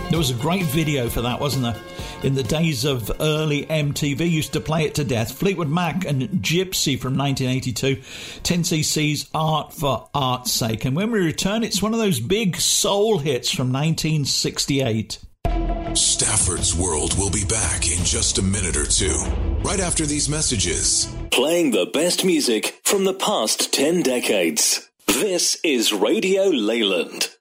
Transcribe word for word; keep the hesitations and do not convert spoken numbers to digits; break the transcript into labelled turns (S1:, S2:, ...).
S1: There was a great video for that, wasn't there? In the days of early M T V, used to play it to death. Fleetwood Mac and Gypsy from nineteen eighty-two. ten C C's Art for Art's Sake. And when we return, it's one of those big soul hits from nineteen sixty-eight.
S2: Stafford's World will be back in just a minute or two, right after these messages.
S3: Playing the best music from the past ten decades. This is Radio Leyland.